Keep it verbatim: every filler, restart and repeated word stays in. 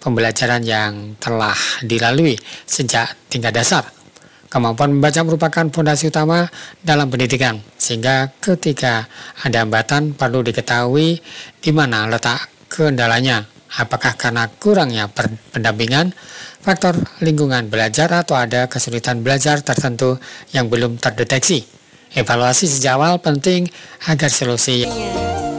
pembelajaran yang telah dilalui sejak tingkat dasar. Kemampuan membaca merupakan fondasi utama dalam pendidikan, sehingga ketika ada hambatan perlu diketahui di mana letak kendalanya. Apakah karena kurangnya pendampingan, faktor lingkungan belajar, atau ada kesulitan belajar tertentu yang belum terdeteksi. Evaluasi sejak awal penting agar solusi